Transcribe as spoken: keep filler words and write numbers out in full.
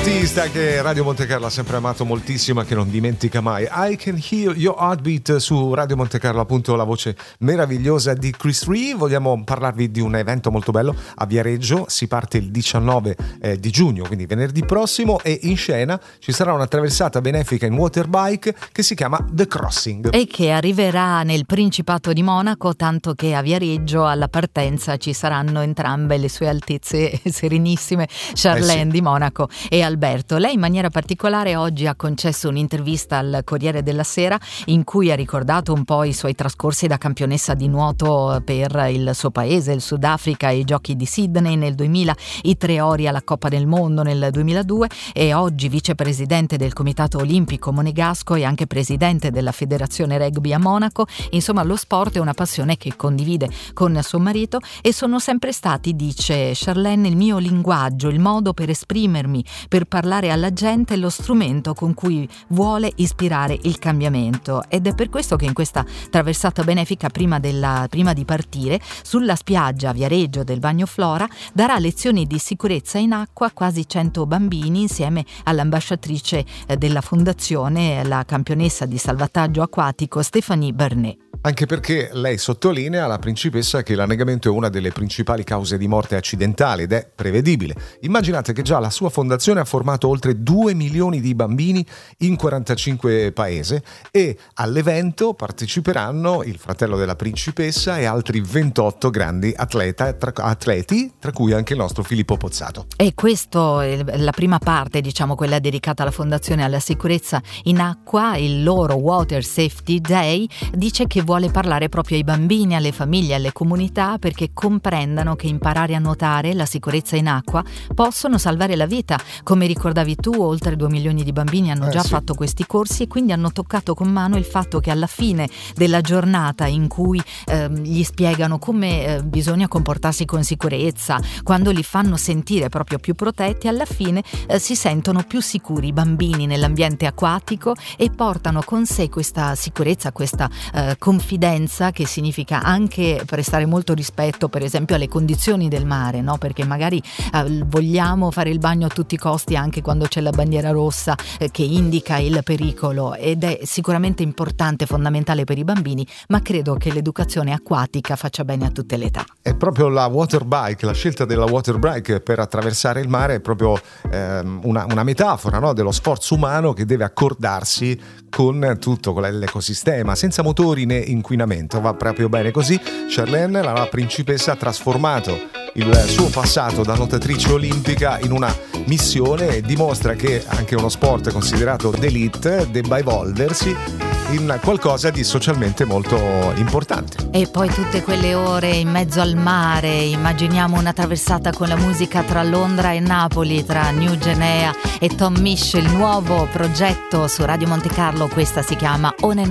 Artista che Radio Monte Carlo ha sempre amato moltissimo e che non dimentica mai. I Can Hear Your Heartbeat su Radio Monte Carlo, appunto la voce meravigliosa di Chris Rea. Vogliamo parlarvi di un evento molto bello a Viareggio. Si parte il diciannove eh, di giugno, quindi venerdì prossimo, e in scena ci sarà una traversata benefica in waterbike che si chiama The Crossing e che arriverà nel Principato di Monaco, tanto che a Viareggio alla partenza ci saranno entrambe le sue altezze serenissime, Charlene eh sì. di Monaco e Alberto. Lei in maniera particolare oggi ha concesso un'intervista al Corriere della Sera in cui ha ricordato un po' i suoi trascorsi da campionessa di nuoto per il suo paese, il Sudafrica, ai Giochi di Sydney nel duemila, i tre ori alla Coppa del Mondo nel duemiladue, e oggi vicepresidente del Comitato Olimpico Monegasco e anche presidente della Federazione Rugby a Monaco. Insomma, lo sport è una passione che condivide con suo marito e sono sempre stati, dice Charlene, il mio linguaggio, il modo per esprimermi, per parlare alla gente, lo strumento con cui vuole ispirare il cambiamento. Ed è per questo che in questa traversata benefica, prima, della, prima di partire, sulla spiaggia a Viareggio del Bagno Flora, darà lezioni di sicurezza in acqua a quasi cento bambini insieme all'ambasciatrice della fondazione, la campionessa di salvataggio acquatico Stéphanie Bernet. Anche perché lei sottolinea alla principessa che l'annegamento è una delle principali cause di morte accidentale ed è prevedibile. Immaginate che già la sua fondazione ha formato oltre due milioni di bambini in quarantacinque paesi, e all'evento parteciperanno il fratello della principessa e altri ventotto grandi atleta, tra, atleti, tra cui anche il nostro Filippo Pozzato. E questo è la prima parte, diciamo quella dedicata alla fondazione alla sicurezza in acqua. Il loro Water Safety Day dice che vuole parlare proprio ai bambini, alle famiglie, alle comunità, perché comprendano che imparare a nuotare, la sicurezza in acqua, possono salvare la vita. Come ricordavi tu, oltre due milioni di bambini hanno eh, già sì. fatto questi corsi, e quindi hanno toccato con mano il fatto che alla fine della giornata, in cui eh, gli spiegano come eh, bisogna comportarsi con sicurezza, quando li fanno sentire proprio più protetti, alla fine eh, si sentono più sicuri i bambini nell'ambiente acquatico e portano con sé questa sicurezza, questa eh, confidenza, che significa anche prestare molto rispetto, per esempio, alle condizioni del mare, no? Perché magari eh, vogliamo fare il bagno a tutti i costi anche quando c'è la bandiera rossa eh, che indica il pericolo, ed è sicuramente importante, fondamentale per i bambini, ma credo che l'educazione acquatica faccia bene a tutte le età. È proprio la waterbike, la scelta della waterbike per attraversare il mare è proprio ehm, una, una metafora, no? dello sforzo umano che deve accordarsi con tutto, con l'ecosistema, senza motori né inquinamento. Va proprio bene così. Charlene, la principessa, ha trasformato il suo passato da nuotatrice olimpica in una missione e dimostra che anche uno sport considerato d'élite debba evolversi in qualcosa di socialmente molto importante. E poi tutte quelle ore in mezzo al mare, immaginiamo una traversata con la musica tra Londra e Napoli, tra New Guinea e Tom Misch, il nuovo progetto su Radio Monte Carlo. Questa si chiama On and